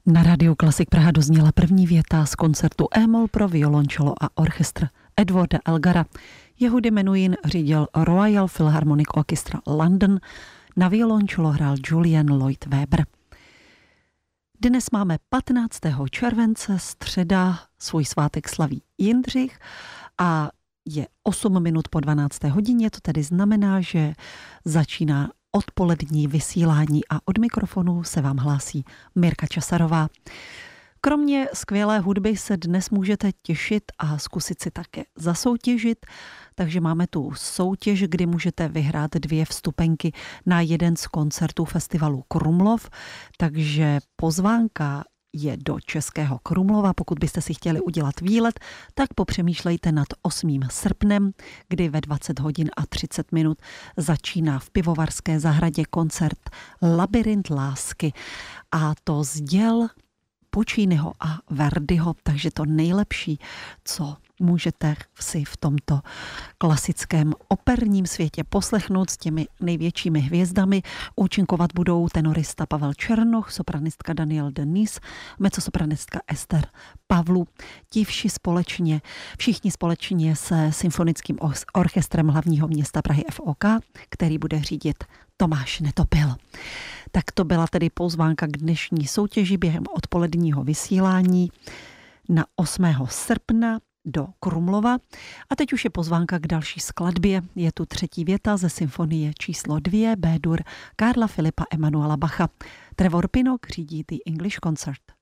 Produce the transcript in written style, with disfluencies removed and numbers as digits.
Na rádiu Klasik Praha dozněla první věta z koncertu E-moll pro violoncello a orchestr Edwarda Elgara. Jeho menuhin řídil Royal Philharmonic Orchestra London, na violoncello hrál Julian Lloyd Webber. Dnes máme 15. července, středa, svůj svátek slaví Jindřich a je 8 minut po 12. hodině, to tedy znamená, že začíná odpolední vysílání a od mikrofonu se vám hlásí Mirka Časarová. Kromě skvělé hudby se dnes můžete těšit a zkusit si také zasoutěžit, takže máme tu soutěž, kdy můžete vyhrát 2 vstupenky na jeden z koncertů festivalu Krumlov, takže pozvánka je do Českého Krumlova. Pokud byste si chtěli udělat výlet, tak popřemýšlejte nad 8. srpnem, kdy ve 20 hodin a 30 minut začíná v Pivovarské zahradě koncert Labyrint lásky, a to z děl Pucciniho a Verdiho, takže to nejlepší, co můžete si v tomto klasickém operním světě poslechnout s těmi největšími hvězdami. Účinkovat budou tenorista Pavel Černoch, sopranistka Danielle Denis, mezzosopranistka Ester Pavlu. Všichni společně se symfonickým orchestrem hlavního města Prahy FOK, který bude řídit Tomáš Netopil. Tak to byla tedy pozvánka k dnešní soutěži během odpoledního vysílání na 8. srpna do Krumlova. A teď už je pozvánka k další skladbě. Je tu 3. věta ze symfonie číslo 2 B-dur Karla Filipa Emanuela Bacha. Trevor Pinnock řídí The English Concert.